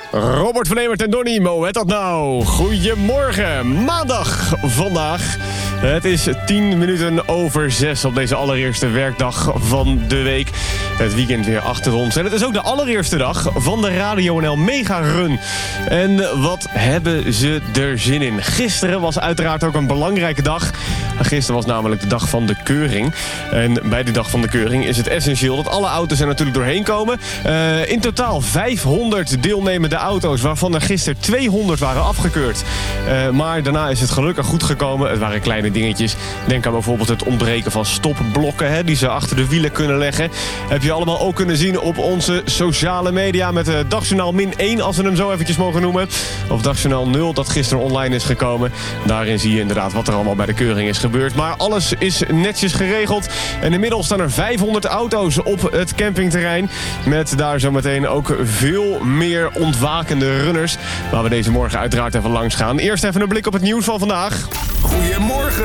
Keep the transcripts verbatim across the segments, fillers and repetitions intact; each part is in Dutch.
Robert van Emert en Donnie, hoe heet dat nou? Goedemorgen, maandag vandaag. Het is tien minuten over zes op deze allereerste werkdag van de week. Het weekend weer achter ons. En het is ook de allereerste dag van de Radio N L Mega Run. En wat hebben ze er zin in? Gisteren was uiteraard ook een belangrijke dag. Gisteren was namelijk de dag van de keuring. En bij die dag van de keuring is het essentieel dat alle auto's er natuurlijk doorheen komen. Uh, in totaal vijfhonderd deelnemende auto's, waarvan er gisteren tweehonderd waren afgekeurd. Uh, maar daarna is het gelukkig goed gekomen. Het waren kleine dingetjes. Denk aan bijvoorbeeld het ontbreken van stopblokken, hè, die ze achter de wielen kunnen leggen. Heb je allemaal ook kunnen zien op onze sociale media met de Dagjournaal min één, als we hem zo eventjes mogen noemen. Of Dagjournaal nul, dat gisteren online is gekomen. Daarin zie je inderdaad wat er allemaal bij de keuring is gebeurd. Maar alles is netjes geregeld. En inmiddels staan er vijfhonderd auto's op het campingterrein. Met daar zometeen ook veel meer ontwakende runners, waar we deze morgen uiteraard even langs gaan. Eerst even een blik op het nieuws van vandaag. Goedemorgen.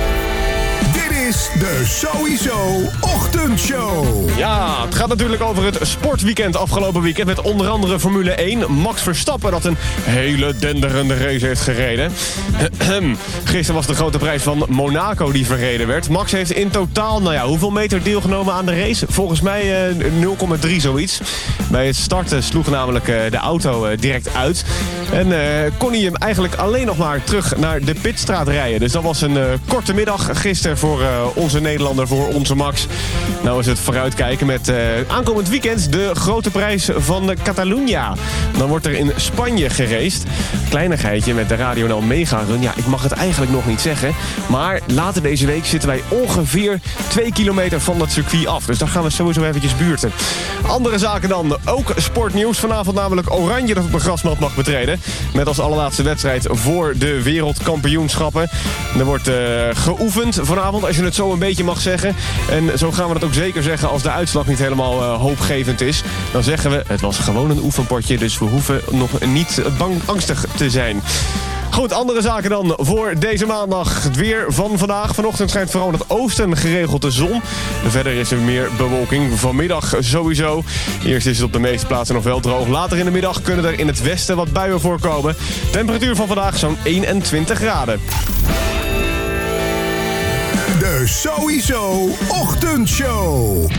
Dit is de Sowieso Ochtendshow. Ja, het gaat natuurlijk over het sportweekend afgelopen weekend met onder andere Formule één. Max Verstappen dat een hele denderende race heeft gereden. Gisteren was de grote prijs van Monaco die verreden werd. Max heeft in totaal, nou ja, hoeveel meter deelgenomen aan de race? Volgens mij uh, nul komma drie zoiets. Bij het starten sloeg namelijk uh, de auto uh, direct uit. En uh, kon hij hem eigenlijk alleen nog maar terug naar de pitstraat rijden. Dus dat was een uh, korte middag gisteren voor uh, onze Nederlander, voor onze Max. Nou is het vooruitkijken met uh, aankomend weekend de grote prijs van Catalunya. Dan wordt er in Spanje geraced. Kleinigheidje met de Radio N L Mega Run. Ja, ik mag het eigenlijk nog niet zeggen. Maar later deze week zitten wij ongeveer twee kilometer van dat circuit af. Dus daar gaan we sowieso eventjes buurten. Andere zaken dan. Ook sportnieuws. Vanavond namelijk Oranje dat op de grasmat mag betreden. Met als allerlaatste wedstrijd voor de wereldkampioenschappen. Er wordt uh, geoefend vanavond, als je het zo een beetje mag zeggen. En zo gaan we dat ook zeker zeggen als de uitslag niet helemaal uh, hoopgevend is. Dan zeggen we, het was gewoon een oefenpotje, dus we hoeven nog niet bang, angstig te zijn. Goed, andere zaken dan voor deze maandag. Het weer van vandaag. Vanochtend schijnt vooral in het oosten geregeld de zon. Verder is er meer bewolking. Vanmiddag sowieso. Eerst is het op de meeste plaatsen nog wel droog. Later in de middag kunnen er in het westen wat buien voorkomen. Temperatuur van vandaag zo'n eenentwintig graden. De Sowieso Ochtendshow.